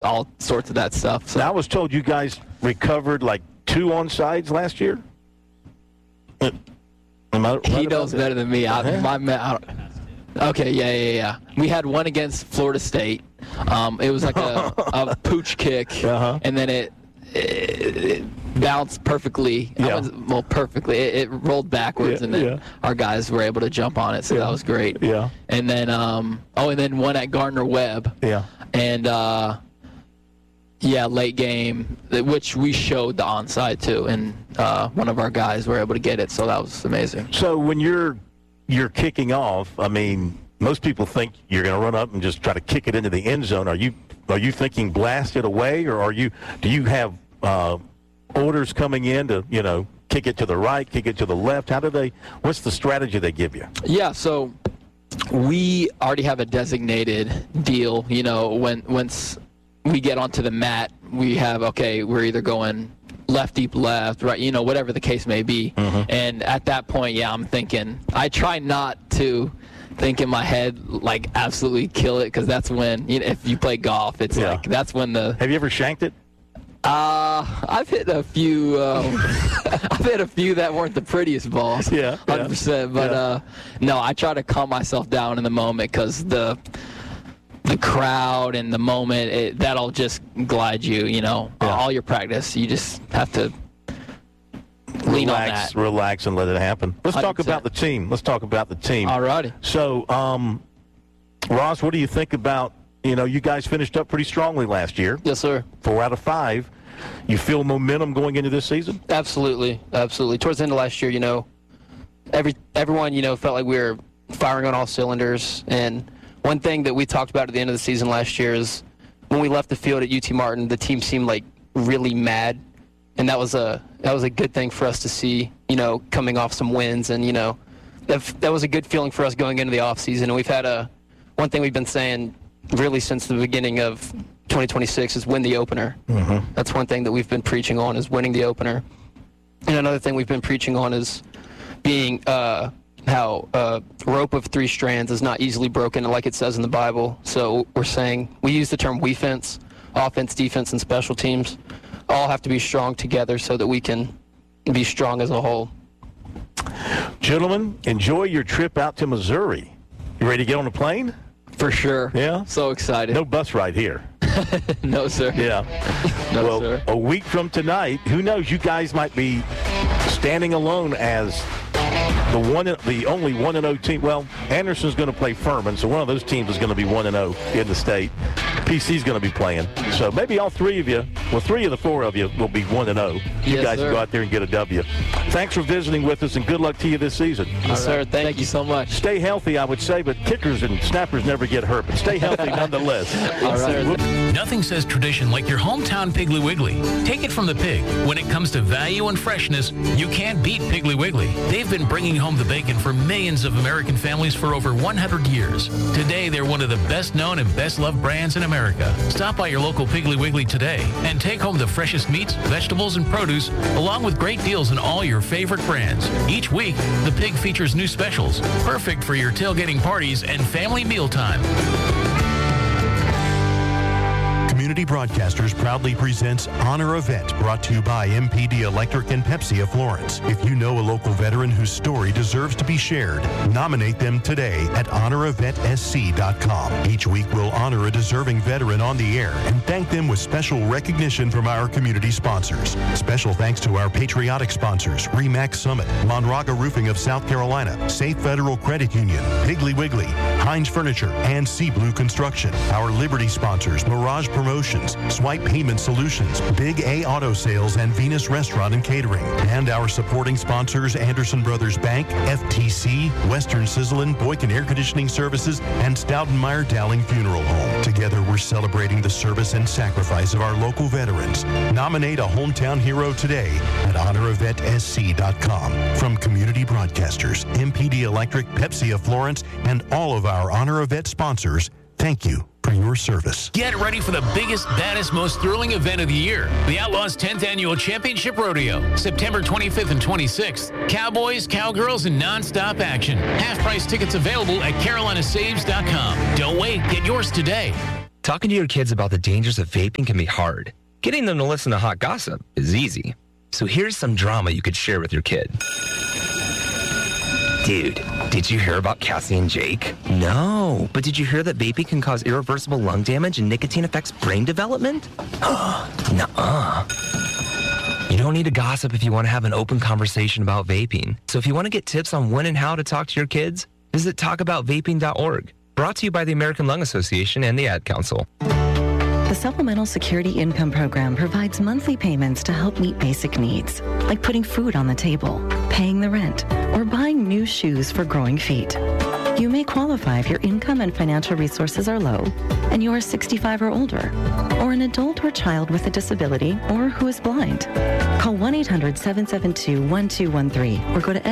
all sorts of that stuff. So Now, I was told you guys recovered like 2 onside last year. He knows better than me. Okay, yeah. We had one against Florida State. It was like a pooch kick, and then it bounced perfectly. Perfectly. It rolled backwards, and then our guys were able to jump on it, so that was great. Yeah. And then, and then one at Gardner-Webb. Yeah. And, late game, which we showed the onside too, and one of our guys were able to get it, so that was amazing. So when you're kicking off, I mean, most people think you're going to run up and just try to kick it into the end zone. Are you thinking blast it away, or do you have orders coming in to, kick it to the right, kick it to the left? What's the strategy they give you? Yeah, so we already have a designated deal. Once we get onto the mat, we have, we're either going left, deep left, right, whatever the case may be. Mm-hmm. And at that point, I'm thinking, I try not to think in my head, like, absolutely kill it, because that's when, if you play golf, it's like, that's when Have you ever shanked it? I've hit a few. I've hit a few that weren't the prettiest balls. 100%. But no, I try to calm myself down in the moment, because the crowd and the moment, that'll just glide you. All your practice, you just have to lean on that. Relax, and let it happen. Let's 100%. Talk about the team. Alrighty. So, Ross, what do you think about? You guys finished up pretty strongly last year. Yes, sir. 4 out of 5. You feel momentum going into this season? Absolutely. Towards the end of last year, everyone, felt like we were firing on all cylinders. And one thing that we talked about at the end of the season last year is when we left the field at UT Martin, the team seemed like really mad, and that was a good thing for us to see. Coming off some wins, and that was a good feeling for us going into the off season. And we've had one thing we've been saying really since the beginning of 2026 is win the opener. Mm-hmm. That's one thing that we've been preaching on, is winning the opener. And another thing we've been preaching on is being how a rope of 3 strands is not easily broken, like it says in the Bible. So we're saying, we use the term WeFence, offense, defense, and special teams. All have to be strong together so that we can be strong as a whole. Gentlemen, enjoy your trip out to Missouri. You ready to get on a plane? For sure. Yeah? So excited. No bus ride here. No, sir. Yeah. No, sir. A week from tonight, who knows, you guys might be standing alone as the only 1-0 team. Well, Anderson's going to play Furman, so one of those teams is going to be 1-0 in the state. PC's going to be playing. So maybe all 3 of you, 3 of the 4 of you will be 1-0. You guys will go out there and get a W. Thanks for visiting with us, and good luck to you this season. Yes, sir. Thank you so much. Stay healthy, I would say, but kickers and snappers never get hurt. But stay healthy nonetheless. All right. Nothing says tradition like your hometown Piggly Wiggly. Take it from the pig. When it comes to value and freshness, you can't beat Piggly Wiggly. They've been bringing home the bacon for millions of American families for over 100 years. Today, they're one of the best-known and best-loved brands in America. Stop by your local Piggly Wiggly today and take home the freshest meats, vegetables, and produce, along with great deals on all your favorite brands. Each week, the pig features new specials, perfect for your tailgating parties and family mealtime. Community Broadcasters proudly presents Honor Event, brought to you by MPD Electric and Pepsi of Florence. If you know a local veteran whose story deserves to be shared, nominate them today at honoreventsc.com. Each week we'll honor a deserving veteran on the air and thank them with special recognition from our community sponsors. Special thanks to our patriotic sponsors, RE/MAX Summit, Monraga Roofing of South Carolina, Safe Federal Credit Union, Piggly Wiggly, Heinz Furniture, and Sea Blue Construction. Our Liberty sponsors, Mirage Promotions, Swipe Payment Solutions, Big A Auto Sales, and Venus Restaurant and Catering. And our supporting sponsors, Anderson Brothers Bank, FTC, Western Sizzlin', Boykin Air Conditioning Services, and Stoutenmeyer Dowling Funeral Home. Together, we're celebrating the service and sacrifice of our local veterans. Nominate a hometown hero today at honoreventsc.com. From Community Broadcasters, MPD Electric, Pepsi of Florence, and all of our Honor Event sponsors, thank you for your service. Get ready for the biggest, baddest, most thrilling event of the year. The Outlaws 10th Annual Championship Rodeo, September 25th and 26th. Cowboys, cowgirls, and non-stop action. Half-price tickets available at carolinasaves.com. Don't wait. Get yours today. Talking to your kids about the dangers of vaping can be hard. Getting them to listen to hot gossip is easy. So here's some drama you could share with your kid. Dude, did you hear about Cassie and Jake? No, but did you hear that vaping can cause irreversible lung damage and nicotine affects brain development? Nuh-uh. You don't need to gossip if you want to have an open conversation about vaping. So if you want to get tips on when and how to talk to your kids, visit talkaboutvaping.org. Brought to you by the American Lung Association and the Ad Council. The Supplemental Security Income Program provides monthly payments to help meet basic needs, like putting food on the table, paying the rent, or buying new shoes for growing feet. You may qualify if your income and financial resources are low, and you are 65 or older, or an adult or child with a disability, or who is blind. Call 1-800-772-1213 or go to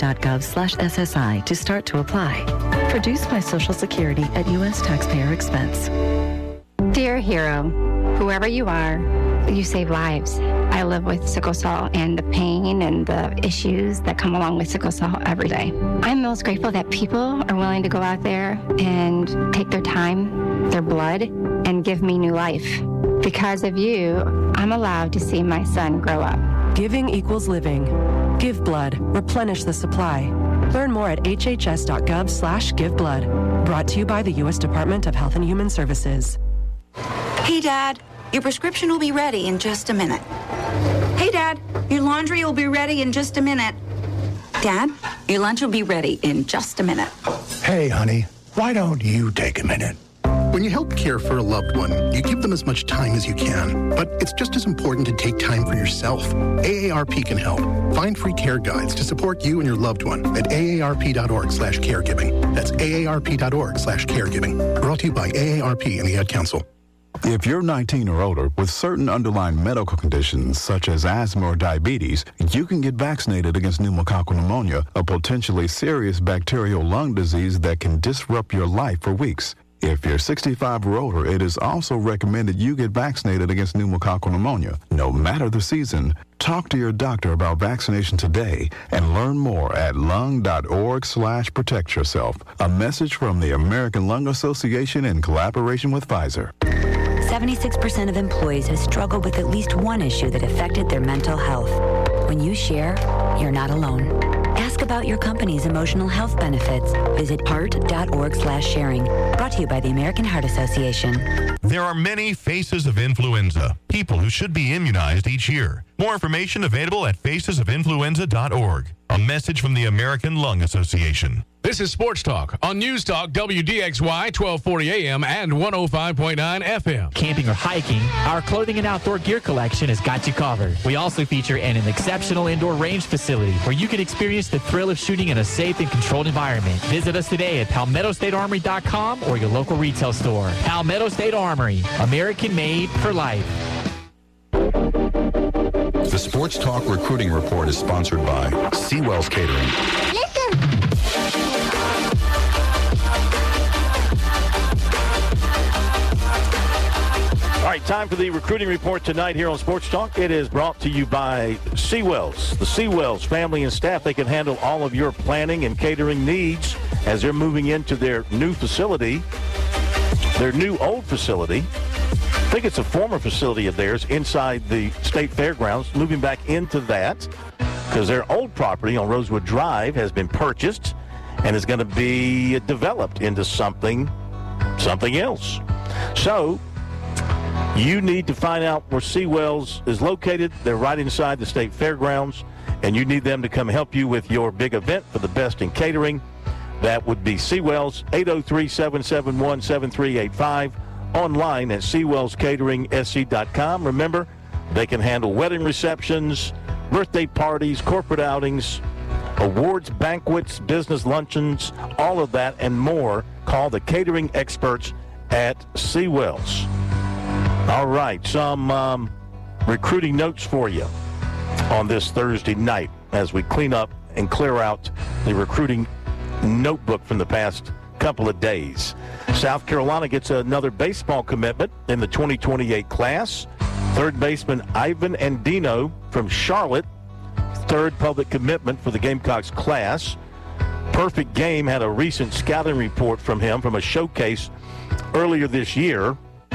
ssa.gov/SSI to start to apply. Produced by Social Security at U.S. taxpayer expense. Dear hero, whoever you are, you save lives. I live with sickle cell and the pain and the issues that come along with sickle cell every day. I'm most grateful that people are willing to go out there and take their time, their blood, and give me new life. Because of you, I'm allowed to see my son grow up. Giving equals living. Give blood. Replenish the supply. Learn more at hhs.gov/giveblood. Brought to you by the U.S. Department of Health and Human Services. Hey, Dad, your prescription will be ready in just a minute. Hey, Dad, your laundry will be ready in just a minute. Dad, your lunch will be ready in just a minute. Hey, honey, why don't you take a minute? When you help care for a loved one, you give them as much time as you can. But it's just as important to take time for yourself. AARP can help. Find free care guides to support you and your loved one at aarp.org/caregiving. That's aarp.org/caregiving. Brought to you by AARP and the Ad Council. If you're 19 or older with certain underlying medical conditions such as asthma or diabetes, you can get vaccinated against pneumococcal pneumonia, a potentially serious bacterial lung disease that can disrupt your life for weeks. If you're 65 or older, it is also recommended you get vaccinated against pneumococcal pneumonia. No matter the season, talk to your doctor about vaccination today and learn more at lung.org/protect yourself. A message from the American Lung Association in collaboration with Pfizer. 76% of employees have struggled with at least one issue that affected their mental health. When you share, you're not alone. Ask about your company's emotional health benefits. Visit heart.org/sharing. Brought to you by the American Heart Association. There are many faces of influenza, people who should be immunized each year. More information available at facesofinfluenza.org. A message from the American Lung Association. This is Sports Talk on News Talk WDXY 1240 AM and 105.9 FM. Camping or hiking, our clothing and outdoor gear collection has got you covered. We also feature an exceptional indoor range facility where you can experience the thrill of shooting in a safe and controlled environment. Visit us today at PalmettoStateArmory.com or your local retail store. Palmetto State Armory, American made for life. The Sports Talk Recruiting Report is sponsored by Seawells Catering. All right, time for the recruiting report tonight here on Sports Talk. It is brought to you by Seawells. The Seawells family and staff, they can handle all of your planning and catering needs as they're moving into their new facility, their new old facility. I think it's a former facility of theirs inside the State Fairgrounds, moving back into that because their old property on Rosewood Drive has been purchased and is going to be developed into something else. So you need to find out where Seawells is located. They're right inside the State Fairgrounds, and you need them to come help you with your big event for the best in catering. That would be Seawells, 803-771-7385. Online at SeawellsCateringSC.com. Remember, they can handle wedding receptions, birthday parties, corporate outings, awards, banquets, business luncheons, all of that and more. Call the catering experts at Seawells. All right, some recruiting notes for you on this Thursday night as we clean up and clear out the recruiting notebook from the past couple of days. South Carolina gets another baseball commitment in the 2028 class. Third baseman Ivan Andino from Charlotte, third public commitment for the Gamecocks class. Perfect Game had a recent scouting report from him from a showcase earlier this year.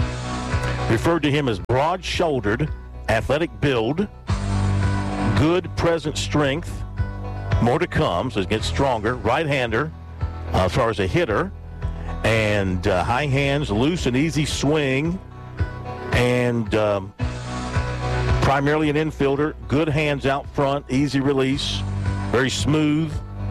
Referred to him as broad-shouldered, athletic build, good present strength, more to come, so it gets stronger, right-hander as far as a hitter, and high hands, loose and easy swing, and primarily an infielder, good hands out front, easy release, very smooth,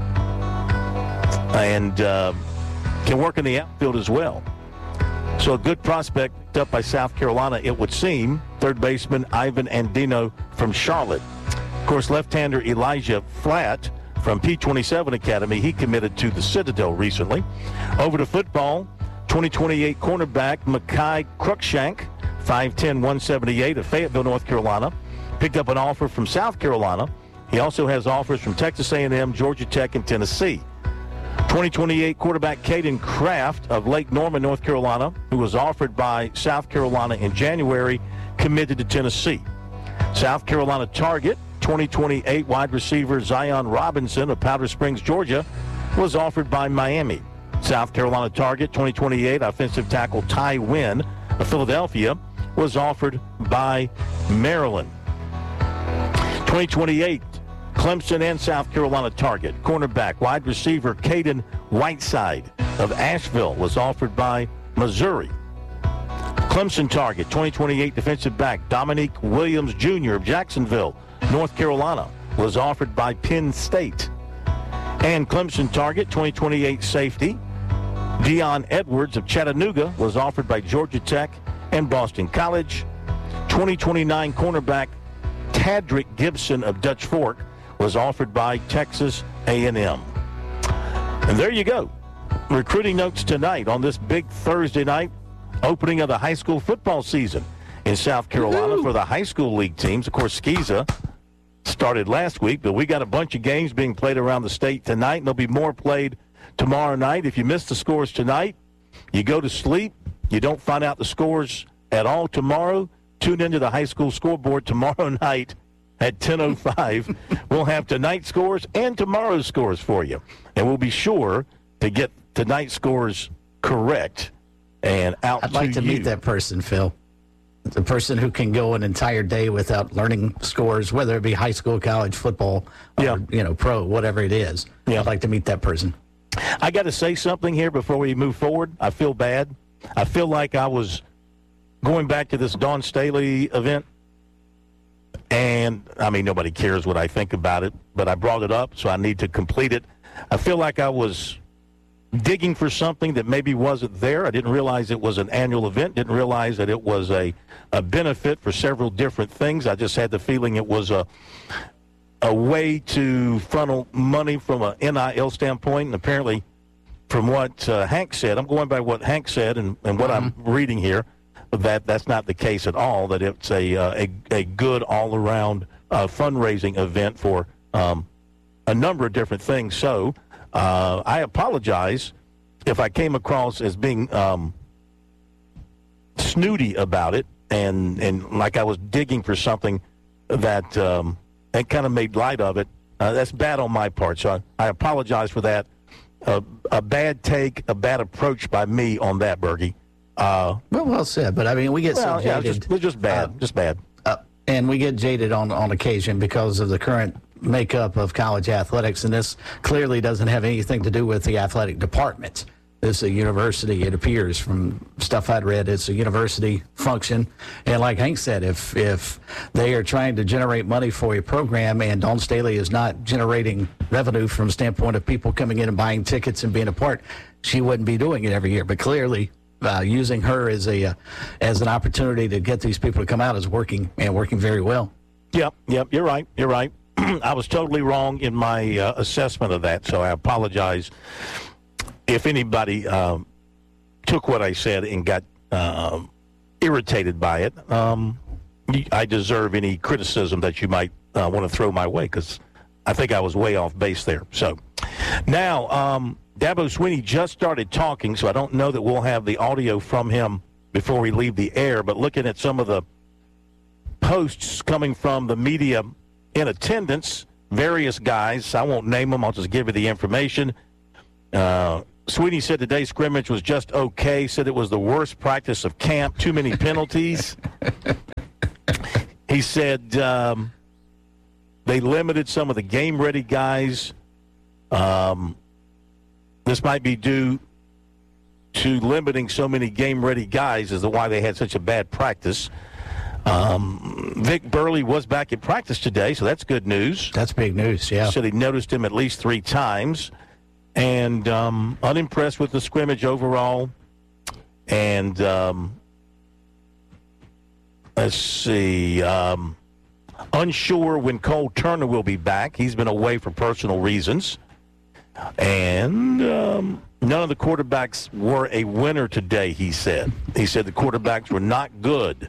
and can work in the outfield as well. So a good prospect picked up by South Carolina, it would seem. Third baseman Ivan Andino from Charlotte. Of course, left-hander Elijah Flatt from P27 Academy. He committed to the Citadel recently. Over to football, 2028 cornerback Mekhi Cruikshank, 5'10", 178 of Fayetteville, North Carolina. Picked up an offer from South Carolina. He also has offers from Texas A&M, Georgia Tech, and Tennessee. 2028 quarterback Caden Kraft of Lake Norman, North Carolina, who was offered by South Carolina in January, committed to Tennessee. South Carolina target, 2028 wide receiver Zion Robinson of Powder Springs, Georgia, was offered by Miami. South Carolina target, 2028 offensive tackle Ty Wynn of Philadelphia, was offered by Maryland. 2028 Clemson and South Carolina target, cornerback, wide receiver Caden Whiteside of Asheville, was offered by Missouri. Clemson target, 2028 defensive back Dominique Williams Jr. of Jacksonville, North Carolina, was offered by Penn State. And Clemson target, 2028 safety Dion Edwards of Chattanooga, was offered by Georgia Tech and Boston College. 2029 cornerback Tadrick Gibson of Dutch Fork was offered by Texas A&M. And there you go. Recruiting notes tonight on this big Thursday night opening of the high school football season in South Carolina for the high school league teams. Of course, SCISA started last week, but we got a bunch of games being played around the state tonight, and there'll be more played tomorrow night. If you miss the scores tonight, you go to sleep. You don't find out the scores at all tomorrow. Tune into the high school scoreboard tomorrow night at 10:05. We'll have tonight's scores and tomorrow's scores for you. And we'll be sure to get tonight's scores correct and out to you. I'd like to meet that person, Phil. The person who can go an entire day without learning scores, whether it be high school, college, football, or, pro, whatever it is. Yeah. I'd like to meet that person. I got to say something here before we move forward. I feel bad. I feel like I was going back to this Dawn Staley event. And, I mean, nobody cares what I think about it, but I brought it up, so I need to complete it. I feel like I was digging for something that maybe wasn't there. I didn't realize it was an annual event, didn't realize that it was a benefit for several different things. I just had the feeling it was a way to funnel money from an NIL standpoint, and apparently from what Hank said, I'm going by what Hank said and what I'm reading here, that's not the case at all, that it's a good all-around fundraising event for a number of different things. So I apologize if I came across as being snooty about it and like I was digging for something that and kind of made light of it. That's bad on my part, so I apologize for that. A bad take, a bad approach by me on that, Bergie. Well said, but I mean, we get so jaded. It's just bad, just bad. And we get jaded on occasion because of the current makeup of college athletics, and this clearly doesn't have anything to do with the athletic department. It's a university, it appears, from stuff I'd read. It's a university function. And like Hank said, if they are trying to generate money for a program and Dawn Staley is not generating revenue from the standpoint of people coming in and buying tickets and being a part, she wouldn't be doing it every year. But clearly, using her as an opportunity to get these people to come out is working, and working very well. Yep, you're right. I was totally wrong in my assessment of that, so I apologize if anybody took what I said and got irritated by it. I deserve any criticism that you might want to throw my way, because I think I was way off base there. So now Dabo Swinney just started talking, so I don't know that we'll have the audio from him before we leave the air, but looking at some of the posts coming from the media in attendance, various guys, I won't name them, I'll just give you the information. Sweeney said today's scrimmage was just okay, said it was the worst practice of camp, too many penalties. He said they limited some of the game-ready guys. This might be due to limiting so many game-ready guys as to why they had such a bad practice. Vic Burley was back at practice today, so that's good news. That's big news, yeah. Said he noticed him at least 3 times. And unimpressed with the scrimmage overall. And let's see. Unsure when Cole Turner will be back. He's been away for personal reasons. And none of the quarterbacks were a winner today, he said. He said the quarterbacks were not good.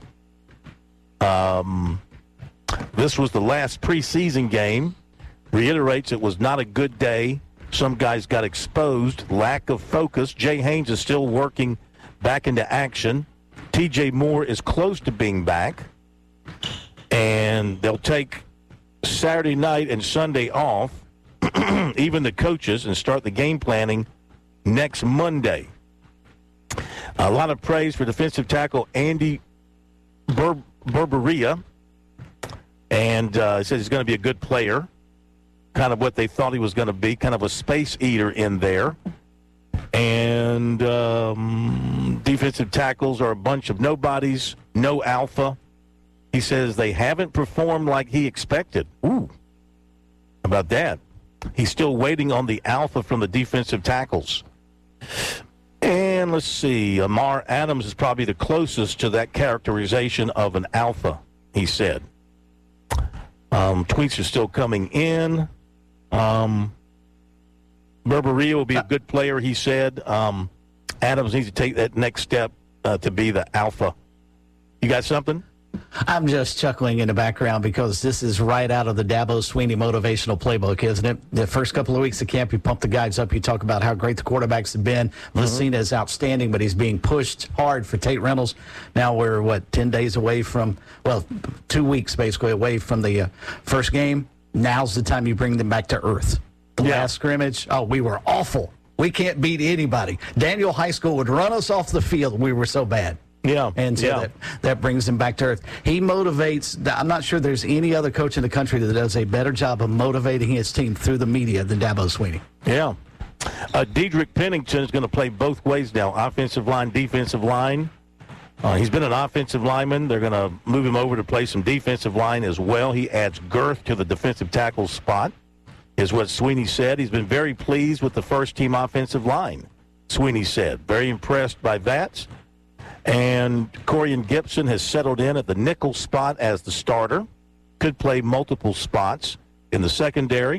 This was the last preseason game. Reiterates it was not a good day. Some guys got exposed. Lack of focus. Jay Haynes is still working back into action. TJ Moore is close to being back. And they'll take Saturday night and Sunday off, even the coaches, and start the game planning next Monday. A lot of praise for defensive tackle Andy Berberia. And he says he's going to be a good player. Kind of what they thought he was going to be, kind of a space eater in there. And defensive tackles are a bunch of nobodies, no alpha. He says they haven't performed like he expected. Ooh, how about that? He's still waiting on the alpha from the defensive tackles. And let's see, Amar Adams is probably the closest to that characterization of an alpha, he said. Tweets are still coming in. Berberia will be a good player, he said. Adams needs to take that next step to be the alpha. You got something? I'm just chuckling in the background because this is right out of the Dabo Sweeney motivational playbook, isn't it? The first couple of weeks of camp, you pump the guys up. You talk about how great the quarterbacks have been. Messina is outstanding, but he's being pushed hard for Tate Reynolds. Now we're, 10 days away from, 2 weeks basically away from the first game. Now's the time you bring them back to earth. The last scrimmage, we were awful. We can't beat anybody. Daniel High School would run us off the field. We were so bad. Yeah. And so that brings him back to earth. He motivates. I'm not sure there's any other coach in the country that does a better job of motivating his team through the media than Dabo Sweeney. Yeah. Dedrick Pennington is going to play both ways now, offensive line, defensive line. He's been an offensive lineman. They're going to move him over to play some defensive line as well. He adds girth to the defensive tackle spot, is what Sweeney said. He's been very pleased with the first-team offensive line, Sweeney said. Very impressed by that. And Corian Gibson has settled in at the nickel spot as the starter. Could play multiple spots in the secondary.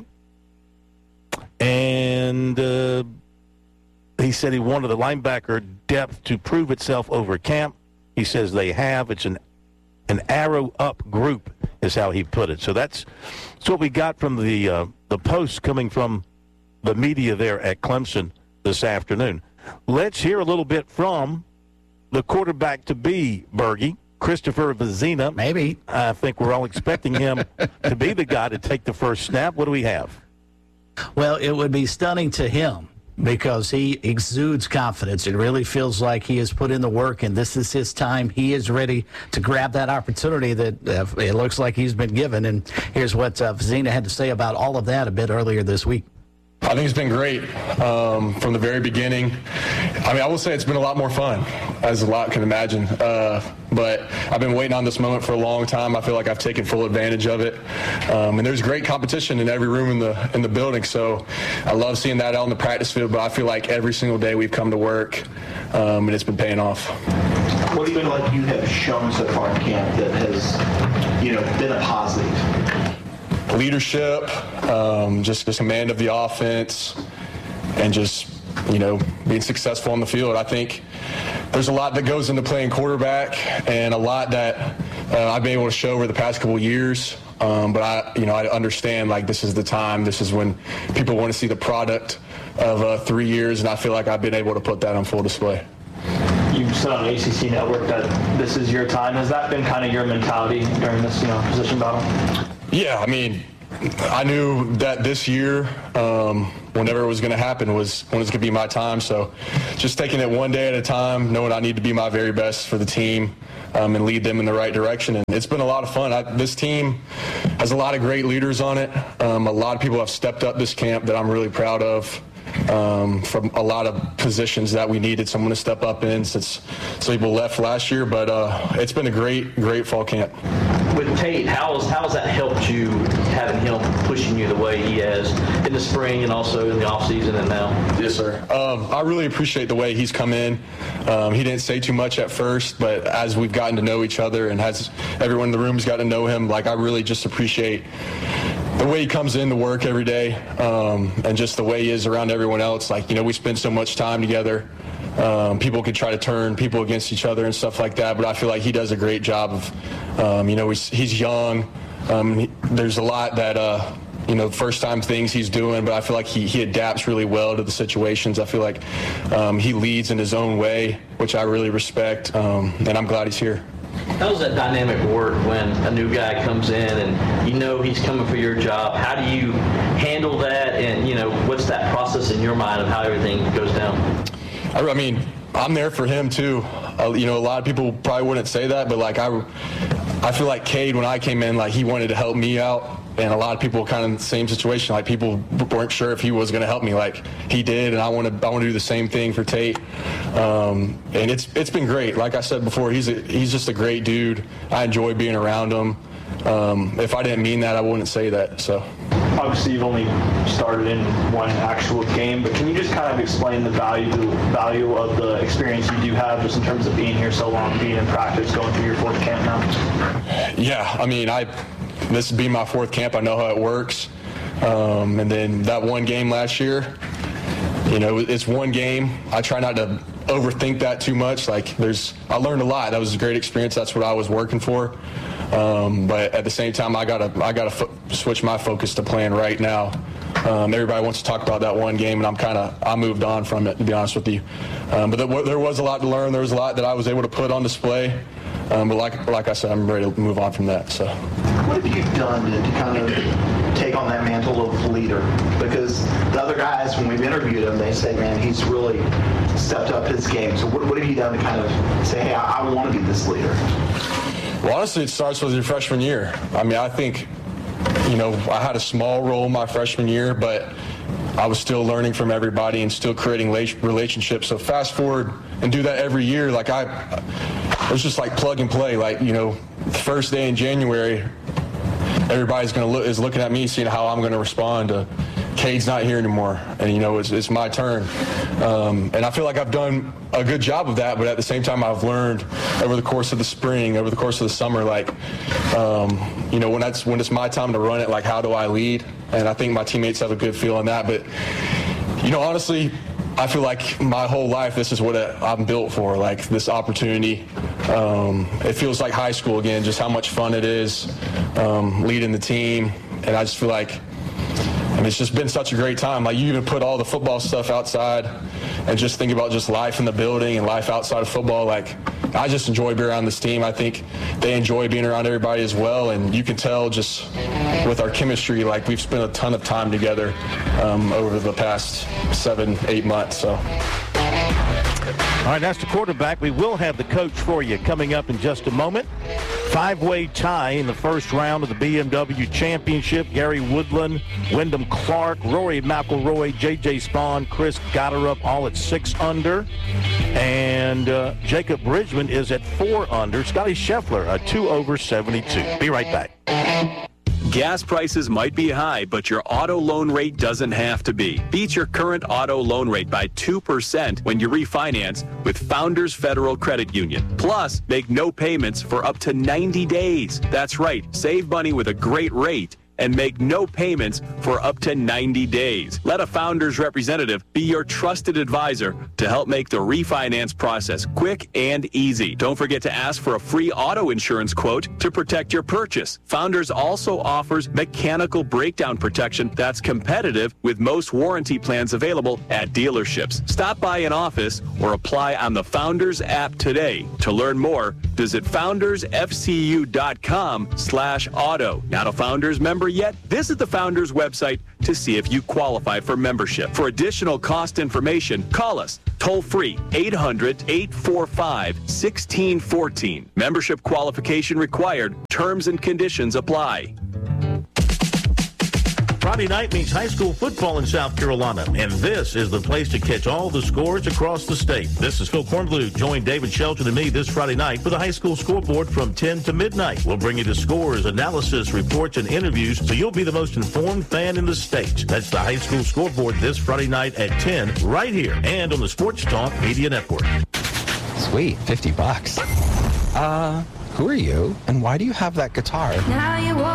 And he said he wanted the linebacker depth to prove itself over camp. He says they have. It's an arrow-up group is how he put it. So that's what we got from the post coming from the media there at Clemson this afternoon. Let's hear a little bit from the quarterback-to-be, Bergie, Christopher Vezina. Maybe. I think we're all expecting him to be the guy to take the first snap. What do we have? Well, it would be stunning to him because he exudes confidence. It really feels like he has put in the work, and this is his time. He is ready to grab that opportunity that it looks like he's been given. And here's what Vezina had to say about all of that a bit earlier this week. I think it's been great from the very beginning. I will say it's been a lot more fun, as a lot can imagine. But I've been waiting on this moment for a long time. I feel like I've taken full advantage of it. And there's great competition in every room in the building. So I love seeing that out in the practice field. But I feel like every single day we've come to work, and it's been paying off. What do you feel like you have shown so far in camp that has, been a positive? Leadership, just command of the offense, and just, being successful on the field. I think there's a lot that goes into playing quarterback and a lot that I've been able to show over the past couple of years. But I understand, this is the time. This is when people want to see the product of 3 years, and I feel like I've been able to put that on full display. You've said on the ACC Network that this is your time. Has that been kind of your mentality during this, position battle? Yeah, I knew that this year, whenever it was going to happen, was when it was going to be my time. So just taking it one day at a time, knowing I need to be my very best for the team and lead them in the right direction. And it's been a lot of fun. This team has a lot of great leaders on it. A lot of people have stepped up this camp that I'm really proud of. From a lot of positions that we needed someone to step up in since some people left last year. But it's been a great fall camp. With Tate, how's that helped you, having him pushing you the way he has in the spring and also in the offseason and now? Yes, sir. I really appreciate the way he's come in. He didn't say too much at first, but as we've gotten to know each other and as everyone in the room's got to know him, like, I really just appreciate the way he comes in to work every day, and just the way he is around everyone else. Like, we spend so much time together. People could try to turn people against each other and stuff like that, but I feel like he does a great job of, he's young. There's a lot that, first time things he's doing, but I feel like he adapts really well to the situations. I feel like he leads in his own way, which I really respect, and I'm glad he's here. How does that dynamic work when a new guy comes in and he's coming for your job? How do you handle that, and what's that process in your mind of how everything goes down? I mean, I'm there for him too. A lot of people probably wouldn't say that, but like I feel like Cade, when I came in, like, he wanted to help me out, and a lot of people kind of in the same situation. Like, people weren't sure if he was going to help me like he did, and I want to do the same thing for Tate. And it's been great. Like I said before, he's just a great dude. I enjoy being around him. If I didn't mean that, I wouldn't say that. So. Obviously, you've only started in one actual game, but can you just kind of explain the value of the experience you do have, just in terms of being here so long, being in practice, going through your fourth camp now? Yeah, I mean, this would be my fourth camp. I know how it works. And then that one game last year, it's one game. I try not to overthink that too much. Like, I learned a lot. That was a great experience. That's what I was working for. But at the same time, I gotta switch my focus to playing right now. Everybody wants to talk about that one game, and I moved on from it, to be honest with you. But there was a lot to learn. There was a lot that I was able to put on display. But like I said, I'm ready to move on from that. So, what have you done to kind of take on that mantle of leader? Because the other guys, when we've interviewed them, they say, man, he's really stepped up his game. So what have you done to kind of say, hey, I want to be this leader? Well, honestly, it starts with your freshman year. I mean, I think, I had a small role my freshman year, but I was still learning from everybody and still creating relationships. So fast forward and do that every year. Like, it was just like plug and play. Like, the first day in January, everybody's is looking at me, seeing how I'm going to respond to Cade's not here anymore, and it's my turn. And I feel like I've done a good job of that, but at the same time, I've learned over the course of the spring, over the course of the summer, like, when it's my time to run it, like, how do I lead? And I think my teammates have a good feel on that. But, honestly, I feel like my whole life, this is what I'm built for, like, this opportunity. It feels like high school again, just how much fun it is leading the team. And I just feel like, it's just been such a great time. Like, you even put all the football stuff outside and just think about just life in the building and life outside of football. Like, I just enjoy being around this team. I think they enjoy being around everybody as well. And you can tell just with our chemistry, like, we've spent a ton of time together over the past 7-8 months. So. All right, that's the quarterback. We will have the coach for you coming up in just a moment. 5-way tie in the first round of the BMW Championship. Gary Woodland, Wyndham Clark, Rory McIlroy, J.J. Spawn, Chris Gotterup, all at 6 under. And Jacob Bridgman is at 4 under. Scotty Scheffler, a 2 over 72. Be right back. Gas prices might be high, but your auto loan rate doesn't have to be. Beat your current auto loan rate by 2% when you refinance with Founders Federal Credit Union. Plus, make no payments for up to 90 days. That's right, save money with a great rate and make no payments for up to 90 days. Let a Founders representative be your trusted advisor to help make the refinance process quick and easy. Don't forget to ask for a free auto insurance quote to protect your purchase. Founders also offers mechanical breakdown protection that's competitive with most warranty plans available at dealerships. Stop by an office or apply on the Founders app today. To learn more, Visit foundersfcu.com/auto. Not a Founders member yet? Visit the Founders website to see if you qualify for membership. For additional cost information, call us toll free 800-845-1614. Membership qualification required. Terms and conditions apply. Friday night means high school football in South Carolina, and this is the place to catch all the scores across the state. This is Phil Kornbluh. Join David Shelton and me this Friday night for the high school scoreboard from 10 to midnight. We'll bring you the scores, analysis, reports, and interviews, so you'll be the most informed fan in the state. That's the high school scoreboard this Friday night at 10, right here, and on the Sports Talk Media Network. Sweet, $50. Who are you, and why do you have that guitar? Now you